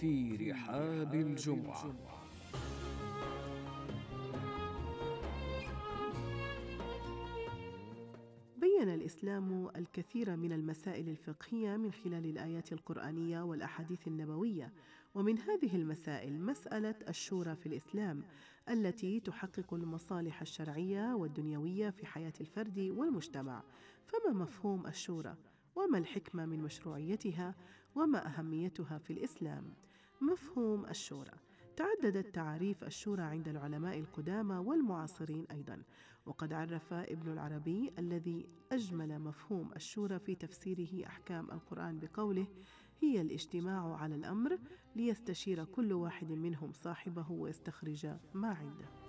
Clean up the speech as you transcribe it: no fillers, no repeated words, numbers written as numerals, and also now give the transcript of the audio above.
في رحاب الجمعة. بيّن الإسلام الكثير من المسائل الفقهية من خلال الآيات القرآنية والأحاديث النبوية، ومن هذه المسائل مسألة الشورى في الإسلام التي تحقق المصالح الشرعية والدنيوية في حياة الفرد والمجتمع. فما مفهوم الشورى؟ وما الحكمة من مشروعيتها؟ وما أهميتها في الإسلام؟ مفهوم الشورى: تعددت تعاريف الشورى عند العلماء القدامى والمعاصرين أيضاً، وقد عرف ابن العربي الذي أجمل مفهوم الشورى في تفسيره أحكام القرآن بقوله: هي الاجتماع على الأمر ليستشير كل واحد منهم صاحبه ويستخرج ما عنده.